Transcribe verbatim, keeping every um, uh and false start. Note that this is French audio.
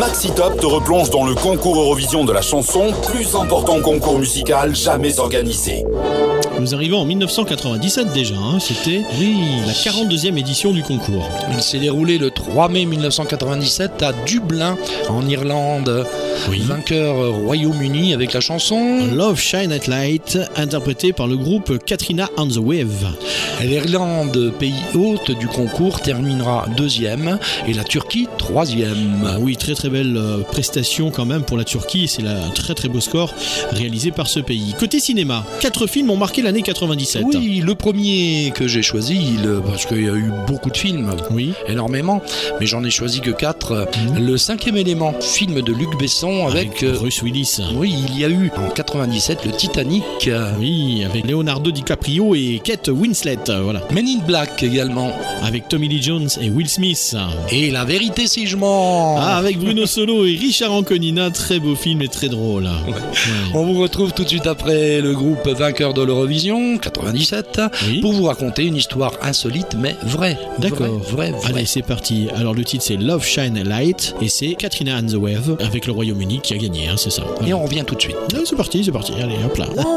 Maxi Top te replonge dans le concours Eurovision de la chanson, plus important concours musical jamais organisé. Nous arrivons en dix-neuf cent quatre-vingt-dix-sept déjà, hein. C'était oui, la quarante-deuxième édition du concours. Il s'est déroulé le trois mai mille neuf cent quatre-vingt-dix-sept à Dublin, en Irlande. Oui. Vainqueur Royaume-Uni avec la chanson Love Shine at Light, interprété par le groupe Katrina on the Wave. L'Irlande, pays hôte du concours, terminera deuxième et la Turquie troisième. Ah oui, très très belle euh, prestation quand même pour la Turquie. C'est là un très très beau score réalisé par ce pays. Côté cinéma, quatre films ont marqué l'année quatre-vingt-dix-sept. Oui, le premier que j'ai choisi, il, parce qu'il y a eu beaucoup de films, oui. énormément, mais j'en ai choisi que quatre. Mmh. Le cinquième élément, film de Luc Besson avec, avec Bruce Willis. Oui, il y a eu en quatre-vingt-dix-sept le Titanic. Oui, avec Leonardo DiCaprio et Kate Winslet. Voilà. Men in Black également. Avec Tommy Lee Jones et Will Smith. Et La vérité si je mens. Ah, avec Bruno Solo et Richard Anconina. Très beau film et très drôle. Ouais. Ouais. On vous retrouve tout de suite après le groupe vainqueur de l'Eurovision quatre-vingt-dix-sept oui. pour vous raconter une histoire insolite mais vraie. D'accord. Vrai, vrai, vrai. Allez, c'est parti. Alors le titre c'est Love Shine a Light et c'est Katrina and the Wave avec le Royaume-Uni qui a gagné, hein, c'est ça. Et on revient tout de suite. Allez, c'est parti, c'est parti. Allez, hop là.